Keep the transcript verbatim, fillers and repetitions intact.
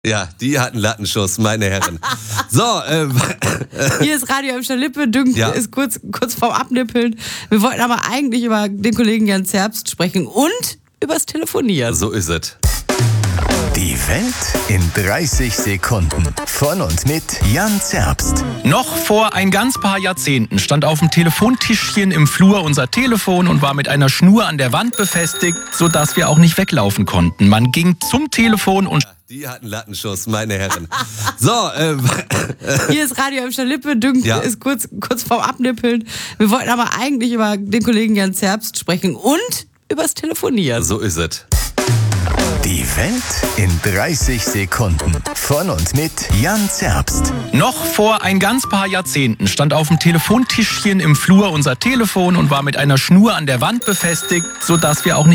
Ja, die hatten Lattenschuss, meine Herren. So, ähm, Hier ist Radio Emscher Lippe, Dünk Ja. ist kurz, kurz vorm Abnippeln. Wir wollten aber eigentlich über den Kollegen Jan Zerbst sprechen und übers Telefonieren. so ist es. Die Welt in dreißig Sekunden. Von und mit Jan Zerbst. Noch vor ein ganz paar Jahrzehnten stand auf dem Telefontischchen im Flur unser Telefon und war mit einer Schnur an der Wand befestigt, sodass wir auch nicht weglaufen konnten. Man ging zum Telefon und Die hatten Lattenschuss, meine Herren. So, ähm, Hier ist Radio Emscher Lippe, Dünk Ja. ist kurz, kurz vorm Abnippeln. Wir wollten aber eigentlich über den Kollegen Jan Zerbst sprechen und übers Telefonieren. so ist es. Die Welt in dreißig Sekunden. Von und mit Jan Zerbst. noch vor ein ganz paar Jahrzehnten stand auf dem Telefontischchen im Flur unser Telefon und war mit einer Schnur an der Wand befestigt, sodass wir auch nicht